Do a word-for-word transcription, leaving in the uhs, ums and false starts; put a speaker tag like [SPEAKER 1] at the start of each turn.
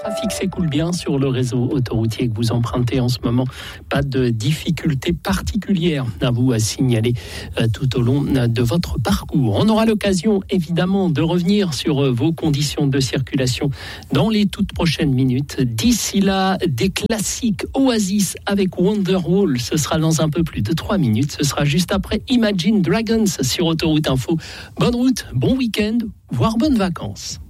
[SPEAKER 1] trafic s'écoule bien sur le réseau autoroutier que vous empruntez en ce moment. Pas de difficultés particulières à vous à signaler tout au long de votre parcours. On aura l'occasion évidemment de revenir sur vos conditions de circulation dans les toutes prochaines minutes. D'ici là, des classiques Oasis avec Wonderwall. Ce sera dans un peu plus de trois minutes. Ce sera juste après Imagine Dragons sur Autoroute Info. Bonne route, bon week-end, voire bonnes vacances.